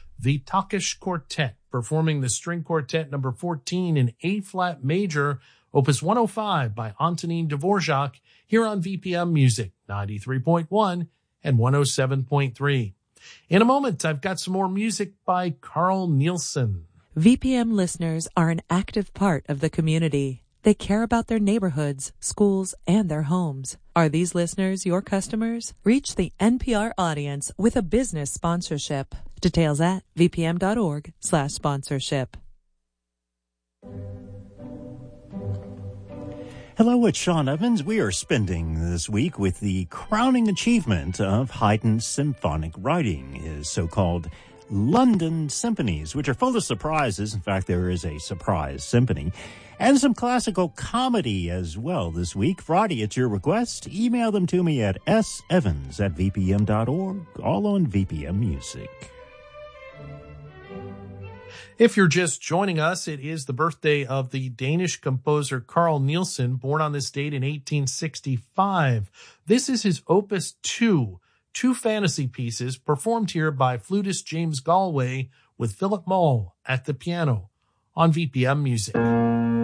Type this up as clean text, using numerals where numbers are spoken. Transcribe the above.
the Takish Quartet, performing the String Quartet number 14 in A-flat major, opus 105 by Antonin Dvorak, here on VPM Music 93.1 and 107.3. In a moment, I've got some more music by Carl Nielsen. VPM listeners are an active part of the community. They care about their neighborhoods, schools, and their homes. Are these listeners your customers? Reach the NPR audience with a business sponsorship. Details at vpm.org/sponsorship. Hello, it's Sean Evans. We are spending this week with the crowning achievement of Haydn's symphonic writing, his so-called London symphonies, which are full of surprises. In fact, there is a surprise symphony. And some classical comedy as well this week. Friday, it's your request. Email them to me at sevans@vpm.org, all on VPM Music. If you're just joining us, it is the birthday of the Danish composer Carl Nielsen, born on this date in 1865. This is his Opus 2, two fantasy pieces performed here by flutist James Galway with Philip Moll at the piano on VPM Music.